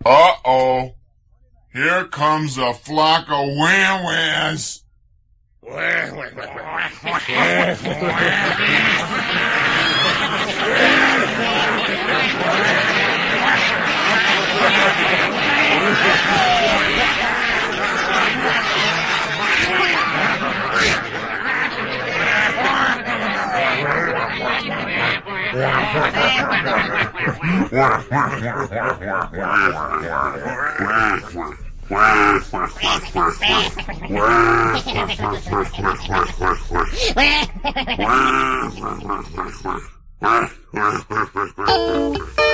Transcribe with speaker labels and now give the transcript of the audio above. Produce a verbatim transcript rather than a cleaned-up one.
Speaker 1: Uh-oh. Here comes a flock of wham-whams.
Speaker 2: Wah,